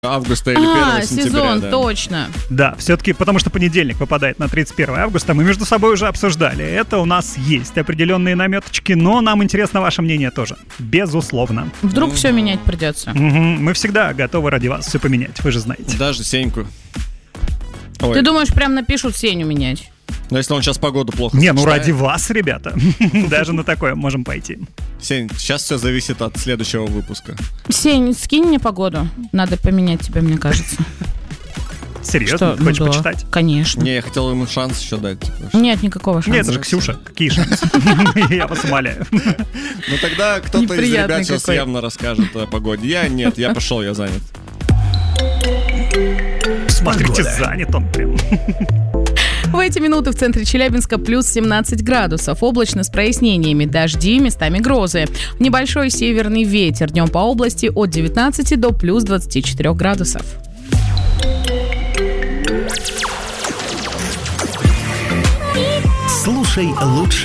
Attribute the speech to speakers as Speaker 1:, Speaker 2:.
Speaker 1: августа или 1 сентября.
Speaker 2: Сезон,
Speaker 1: да.
Speaker 2: точно.
Speaker 3: Да, все-таки потому что понедельник выпадает на 31 августа. Мы между собой уже обсуждали. Это у нас есть определенные наметочки, но нам интересно ваше мнение тоже. Безусловно.
Speaker 2: Вдруг все менять придется.
Speaker 3: Мы всегда готовы ради вас все поменять, вы же знаете.
Speaker 1: Даже Сеньку. Ой.
Speaker 2: Ты думаешь, прям напишут Сеню менять?
Speaker 1: Но если он сейчас погоду плохо
Speaker 3: Не, ну
Speaker 1: сочетает.
Speaker 3: ради вас, ребята. Даже на такое можем пойти.
Speaker 1: Сень, сейчас все зависит от следующего выпуска.
Speaker 2: Сень, скинь мне погоду. Надо поменять тебя, мне кажется.
Speaker 3: Серьезно?
Speaker 2: Что?
Speaker 3: Хочешь
Speaker 2: Ну да,
Speaker 3: почитать?
Speaker 2: Конечно.
Speaker 1: Не, я хотел ему шанс еще дать. Типа.
Speaker 2: Нет никакого шанса.
Speaker 3: Нет, это же Ксюша. Какие шансы? Я вас умоляю.
Speaker 1: Ну тогда кто-то из
Speaker 2: Неприятный
Speaker 1: ребят сейчас
Speaker 2: какой.
Speaker 1: явно расскажет о погоде. Я пошел, я занят.
Speaker 3: Смотрите, занят он прям.
Speaker 2: В эти минуты в центре Челябинска плюс 17 градусов. Облачно с прояснениями. Дожди, местами грозы. Небольшой северный ветер. Днем по области от 19 до плюс 24 градусов.
Speaker 4: Слушай лучше.